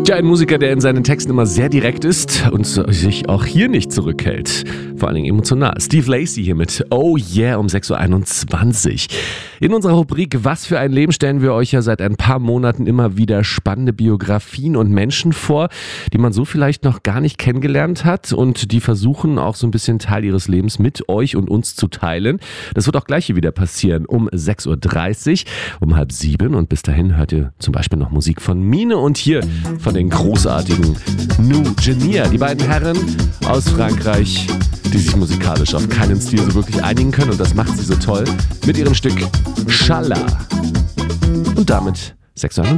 Ja, ein Musiker, der in seinen Texten immer sehr direkt ist und sich auch hier nicht zurückhält. Vor allen Dingen emotional. Steve Lacy hier mit Oh Yeah um 6.21 Uhr. In unserer Rubrik Was für ein Leben stellen wir euch ja seit ein paar Monaten immer wieder spannende Biografien und Menschen vor, die man so vielleicht noch gar nicht kennengelernt hat und die versuchen auch so ein bisschen Teil ihres Lebens mit euch und uns zu teilen. Das wird auch gleich hier wieder passieren um 6.30 Uhr, um 6:30 und bis dahin hört ihr zum Beispiel noch Musik von Mine und hier von den großartigen Nou Genia. Die beiden Herren aus Frankreich, die sich musikalisch auf keinen Stil so wirklich einigen können und das macht sie so toll mit ihrem Stück Schala. Und damit 6.21 Uhr.